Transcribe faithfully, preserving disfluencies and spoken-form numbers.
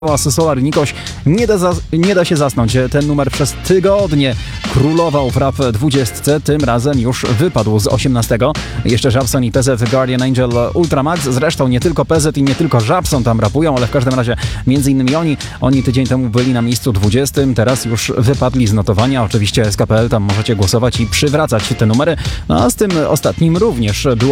Solar Nikoś, nie da, za, nie da się zasnąć. Ten numer przez tygodnie królował w rap dwudziestce, tym razem już wypadł z osiemnastego. Jeszcze Żabson i P Z Guardian Angel Ultramax, zresztą nie tylko P Z i nie tylko Żabson tam rapują, ale w każdym razie między innymi oni. Oni tydzień temu byli na miejscu dwudziestym, teraz już wypadli z notowania. Oczywiście S K P L, tam możecie głosować i przywracać te numery. No a z tym ostatnim również było